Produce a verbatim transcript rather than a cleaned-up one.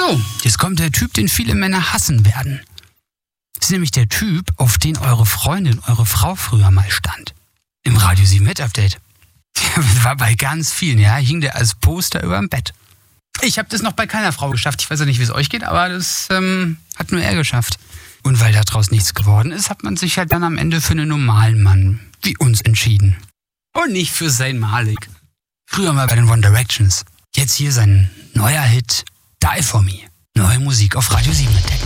So, jetzt kommt der Typ, den viele Männer hassen werden. Das ist nämlich der Typ, auf den eure Freundin, eure Frau früher mal stand. Im Radio sieben Hit Update. Das war bei ganz vielen, ja, hing der als Poster über dem Bett. Ich habe das noch bei keiner Frau geschafft. Ich weiß ja nicht, wie es euch geht, aber das ähm, hat nur er geschafft. Und weil daraus nichts geworden ist, hat man sich halt dann am Ende für einen normalen Mann wie uns entschieden. Und nicht für Zayn Malik. Früher mal bei den One Directions. Jetzt hier sein neuer Hit Die For Me. Neue Musik auf Radio sieben entdecken.